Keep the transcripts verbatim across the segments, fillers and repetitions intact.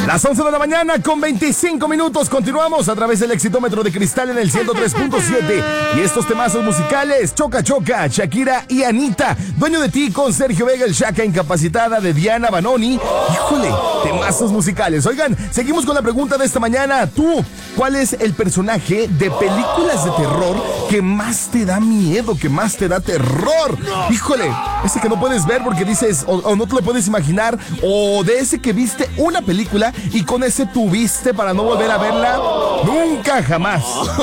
Las once de la mañana con veinticinco minutos. Continuamos a través del Exitómetro de Cristal en el ciento tres punto siete. Y estos temazos musicales: Choca Choca, Shakira y Anita. Dueño de ti con Sergio Vega, el Shaka Incapacitada de Diana Banoni. Híjole, temazos musicales. Oigan, seguimos con la pregunta de esta mañana. Tú, ¿cuál es el personaje de películas de terror que más te da miedo, que más te da terror? Híjole, ese que no puedes ver porque dices, o, o no te lo puedes imaginar, o de ese que viste una película y con ese tuviste para no volver a verla nunca jamás.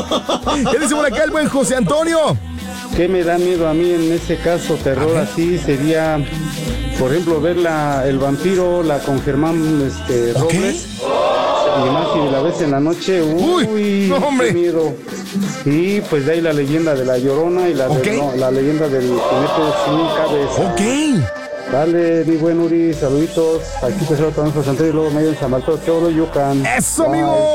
¿Qué dice por acá el buen José Antonio? ¿Qué me da miedo a mí en ese caso? Terror así sería, por ejemplo, ver la, el vampiro, la con Germán este, Robles. Y más si la ves en la noche, uy, uy no, hombre. Qué miedo. Y pues de ahí la leyenda de la Llorona y la, okay. de, no, la leyenda del jinete sin cabeza. Ok. Dale, mi buen Uri, saluditos. Aquí te saludo también José Antonio y luego medio en San Marcos, Cholo, Yucán. ¡Eso, bye, amigo!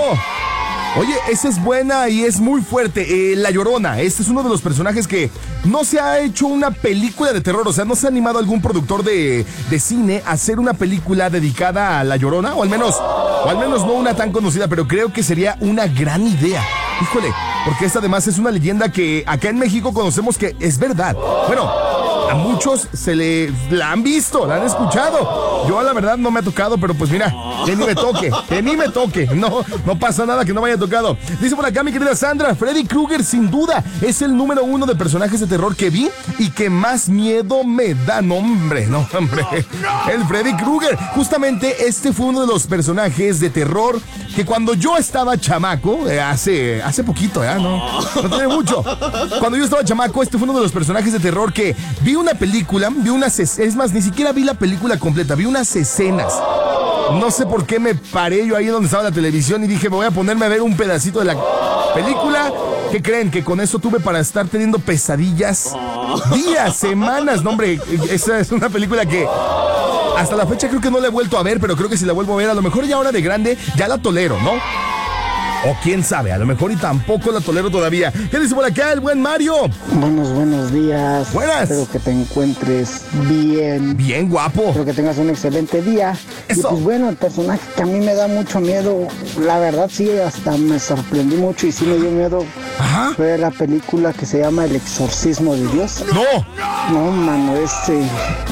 Oye, esa es buena y es muy fuerte. Eh, La Llorona, este es uno de los personajes que no se ha hecho una película de terror. O sea, no se ha animado algún productor de, de cine a hacer una película dedicada a La Llorona. O al menos, o al menos no una tan conocida, pero creo que sería una gran idea. Híjole, porque esta además es una leyenda que acá en México conocemos que es verdad. Bueno, a muchos se le la han visto, la han escuchado. Yo la verdad no me ha tocado, pero pues mira, que ni me toque, que ni me toque. No, no pasa nada que no me haya tocado. Dice por acá mi querida Sandra, Freddy Krueger sin duda es el número uno de personajes de terror que vi y que más miedo me da. No, hombre, no, hombre. El Freddy Krueger. Justamente este fue uno de los personajes de terror que cuando yo estaba chamaco, eh, hace, hace poquito, ¿eh? No, no tiene mucho. Cuando yo estaba chamaco, este fue uno de los personajes de terror que vi una película, vi unas, es más, ni siquiera vi la película completa, vi unas escenas. No sé por qué me paré yo ahí donde estaba la televisión y dije, me voy a ponerme a ver un pedacito de la película. ¿Qué creen? Que con eso tuve para estar teniendo pesadillas días, semanas. No, hombre, esa es una película que hasta la fecha creo que no la he vuelto a ver, pero creo que si la vuelvo a ver, a lo mejor ya ahora de grande, ya la tolero, ¿no? O quién sabe, a lo mejor y tampoco la tolero todavía. ¿Qué dice por acá el buen Mario? Buenos, buenos días. Buenas. Espero que te encuentres bien. Bien, guapo. Espero que tengas un excelente día. Eso. Y pues bueno, el personaje que a mí me da mucho miedo, la verdad sí, hasta me sorprendí mucho y sí me dio miedo. Ajá. Fue la película que se llama El Exorcismo de Dios. No. No, mano, este...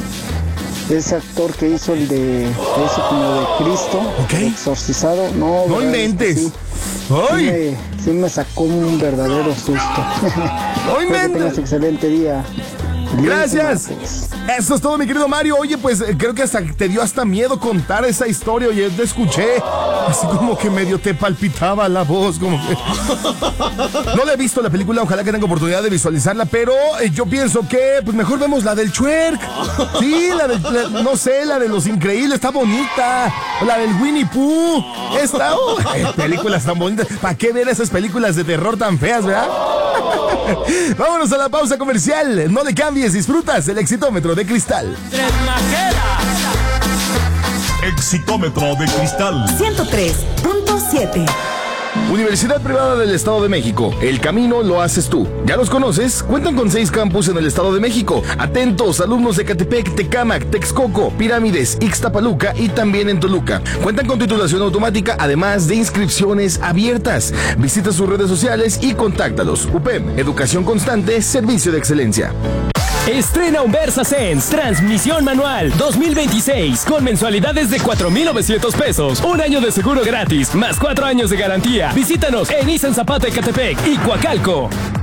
Ese actor que hizo el de... Ese como de Cristo. Ok. Exorcizado. No, No verdad, inventes. Sí. ¡Ay! Sí me, sí me sacó un verdadero susto. ¡No Espero que tengas excelente día. Gracias. Eso es todo, mi querido Mario. Oye, pues creo que hasta te dio hasta miedo contar esa historia. Oye, te escuché así como que medio te palpitaba la voz, como que... No la he visto la película, ojalá que tenga oportunidad de visualizarla, pero eh, yo pienso que pues mejor vemos la del Shrek. Sí, la del, la, no sé, la de Los Increíbles, está bonita. La del Winnie Pooh, está... Oh, películas tan bonitas. ¿Para qué ver esas películas de terror tan feas, verdad? Vámonos a la pausa comercial. No le cambies, disfrutas el Exitómetro de Cristal. Tres Majeras. Exitómetro de Cristal ciento tres punto siete. Universidad Privada del Estado de México. El camino lo haces tú. ¿Ya los conoces? Cuentan con seis campus en el Estado de México. Atentos, alumnos de Ecatepec, Tecámac, Texcoco, Pirámides, Ixtapaluca y también en Toluca. Cuentan con titulación automática, además de inscripciones abiertas. Visita sus redes sociales y contáctalos. U P E M, Educación Constante, Servicio de Excelencia. Estrena un VersaSense, transmisión manual dos mil veintiséis, con mensualidades de cuatro mil novecientos pesos, un año de seguro gratis, más cuatro años de garantía. Visítanos en Nissan Zapata Ecatepec y Coacalco.